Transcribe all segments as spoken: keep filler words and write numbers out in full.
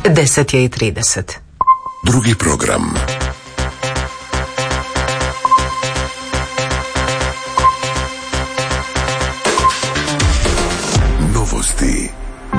deset je i trideset. Drugi program. Novosti.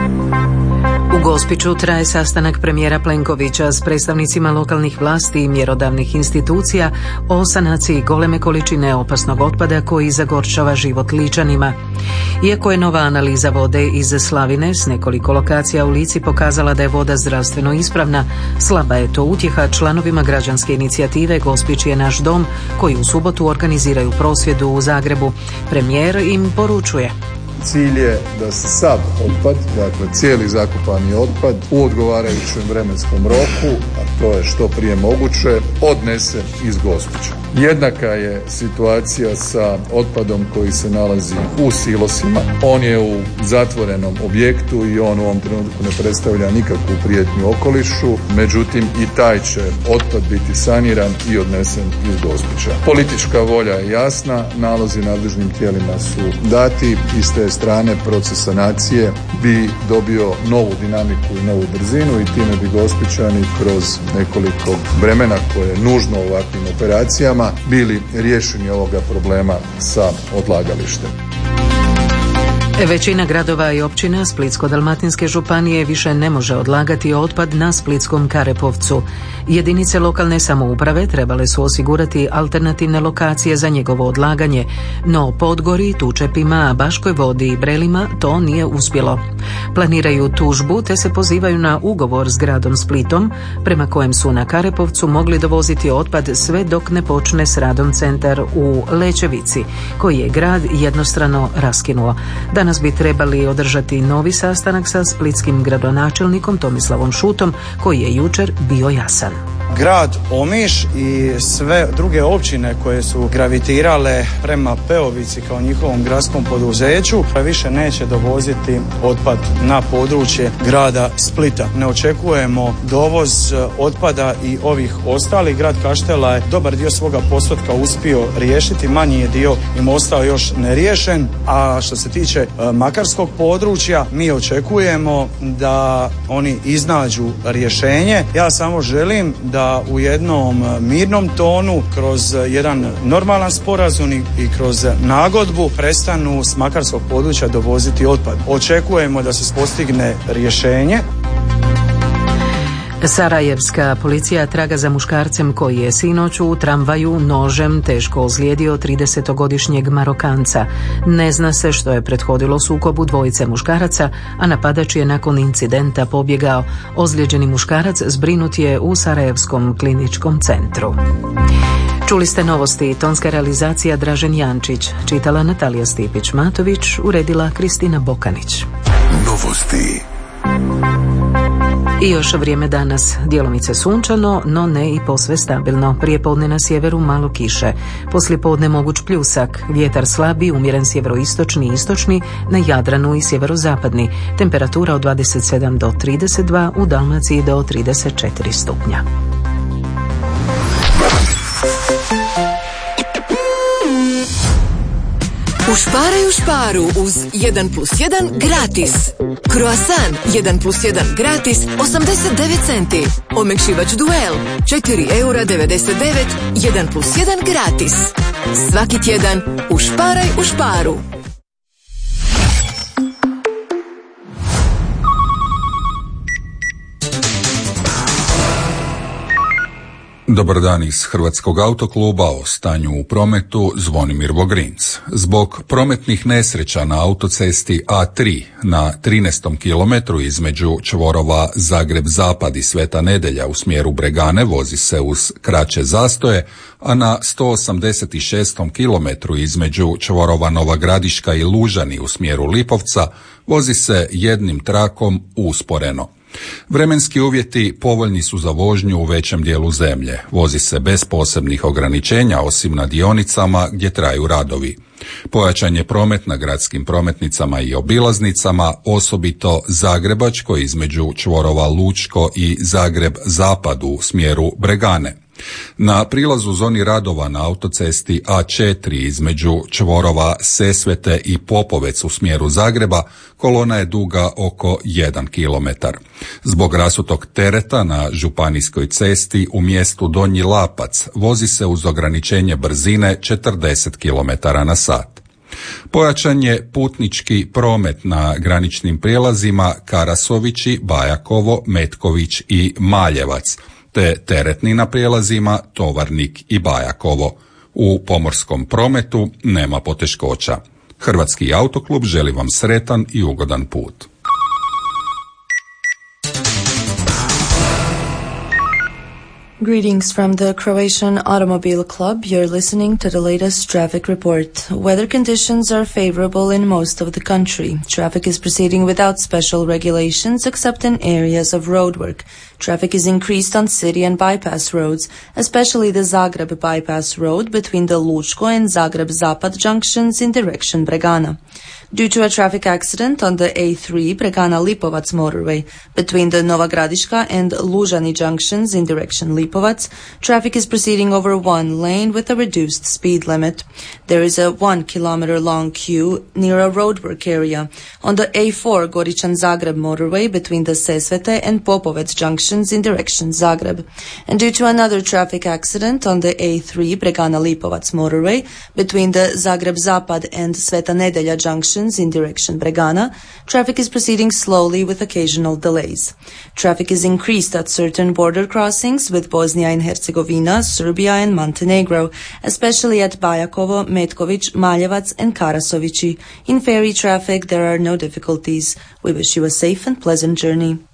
U Gospiću traje sastanak premijera Plenkovića s predstavnicima lokalnih vlasti i mjerodavnih institucija o sanaciji goleme količine opasnog otpada koji zagorčava život Ličanima. Iako je nova analiza vode iz slavine s nekoliko lokacija u Lici pokazala da je voda zdravstveno ispravna, slaba je to utjeha članovima građanske inicijative Gospić je naš dom, koji u subotu organiziraju prosvjedu u Zagrebu. Premijer im poručuje: cilj je da se sav otpad, dakle cijeli zakopani otpad u odgovarajućem vremenskom roku, a to je što prije moguće, odnese iz Gospića. Jednaka je situacija sa otpadom koji se nalazi u silosima. On je u zatvorenom objektu i on u ovom trenutku ne predstavlja nikakvu prijetnju okolišu, međutim i taj će otpad biti saniran i odnesen iz Gospića. Politička volja je jasna, nalozi nadležnim tijelima su dati, iz te strane proces sanacije bi dobio novu dinamiku i novu brzinu i time bi Gospićani kroz nekoliko vremena koje je nužno u ovakvim operacijama bili riješeni ovoga problema sa odlagalištem. Većina gradova i općina Splitsko-dalmatinske županije više ne može odlagati otpad na splitskom Karepovcu. Jedinice lokalne samouprave trebale su osigurati alternativne lokacije za njegovo odlaganje, no Podgori, Tučepima, Baškoj Vodi i Brelima to nije uspjelo. Planiraju tužbu te se pozivaju na ugovor s gradom Splitom, prema kojem su na Karepovcu mogli dovoziti otpad sve dok ne počne s radom centar u Lečevici, koji je grad jednostrano raskinuo. Danas bi trebali održati novi sastanak sa splitskim gradonačelnikom Tomislavom Šutom, koji je jučer bio jasan. Grad Omiš i sve druge općine koje su gravitirale prema Peovici kao njihovom gradskom poduzeću više neće dovoziti otpad na područje grada Splita. Ne očekujemo dovoz otpada i ovih ostalih. Grad Kaštela je dobar dio svoga postotka uspio riješiti, manji je dio im ostao još neriješen, a što se tiče makarskog područja mi očekujemo da oni iznađu rješenje. Ja samo želim da da u jednom mirnom tonu, kroz jedan normalan sporazum i kroz nagodbu prestanu s makarskog područja dovoziti otpad. Očekujemo da se postigne rješenje. Sarajevska policija traga za muškarcem koji je sinoć u tramvaju nožem teško ozlijedio tridesetogodišnjeg Marokanca. Ne zna se što je prethodilo sukobu dvojice muškaraca, a napadač je nakon incidenta pobjegao. Ozlijeđeni muškarac zbrinut je u Sarajevskom kliničkom centru. Čuli ste novosti, tonska realizacija Dražen Jančić, čitala Natalija Stipić-Matović, uredila Kristina Bokanić. Novosti. I još vrijeme danas, djelomice sunčano, no ne i posve stabilno. Prijepodne na sjeveru malo kiše. Poslijepodne moguć pljusak, vjetar slabi, umjeren sjeveroistočni i istočni, na Jadranu i sjeverozapadni. Temperatura od dvadeset sedam do trideset dva, u Dalmaciji do trideset četiri stupnja. Ušparaj u šparu uz jedan plus jedan gratis. Croissant jedan plus jedan gratis osamdeset devet centi. Omekšivač Duel četiri eura devedeset devet, jedan plus jedan gratis. Svaki tjedan ušparaj u šparu. Dobar dan iz Hrvatskog autokluba, o stanju u prometu Zvonimir Vogrinc. Zbog prometnih nesreća na autocesti A tri na trinaestom kilometru između čvorova Zagreb-Zapad i Sveta Nedelja u smjeru Bregane vozi se uz kraće zastoje, a na sto osamdeset šestom kilometru između čvorova Nova Gradiška i Lužani u smjeru Lipovca vozi se jednim trakom usporeno. Vremenski uvjeti povoljni su za vožnju u većem dijelu zemlje. Vozi se bez posebnih ograničenja osim na dionicama gdje traju radovi. Pojačan je promet na gradskim prometnicama i obilaznicama, osobito Zagrebačko između čvorova Lučko i Zagreb-Zapad u smjeru Bregane. Na prilazu zoni radova na autocesti A četiri između čvorova Sesvete i Popovec u smjeru Zagreba kolona je duga oko jedan kilometar. Zbog rasutog tereta na županijskoj cesti u mjestu Donji Lapac vozi se uz ograničenje brzine četrdeset kilometara na sat. Pojačan je putnički promet na graničnim prijelazima Karasovići, Bajakovo, Metković i Maljevac, te teretni na prijelazima Tovarnik i Bajakovo. U pomorskom prometu nema poteškoća. Hrvatski autoklub želi vam sretan i ugodan put. Greetings from the Croatian Automobile Club. You're listening to the latest traffic report. Weather conditions are favorable in most of the country. Traffic is proceeding without special regulations except in areas of roadwork. Traffic is increased on city and bypass roads, especially the Zagreb bypass road between the Lučko and Zagreb Zapad junctions in direction Bregana. Due to a traffic accident on the A three Bregana-Lipovac motorway between the Nova Gradiška and Lužani junctions in direction Lipovac, traffic is proceeding over one lane with a reduced speed limit. There is a one kilometer long queue near a roadwork area on the A four Goričan-Zagreb motorway between the Sesvete and Popovec junctions in direction Zagreb. And due to another traffic accident on the A three Bregana-Lipovac motorway between the Zagreb Zapad and Sveta Nedelja junctions in direction Bregana, traffic is proceeding slowly with occasional delays. Traffic is increased at certain border crossings with Bosnia and Herzegovina, Serbia and Montenegro, especially at Bajakovo, Metković, Maljevac and Karasovići. In ferry traffic there are no difficulties. We wish you a safe and pleasant journey.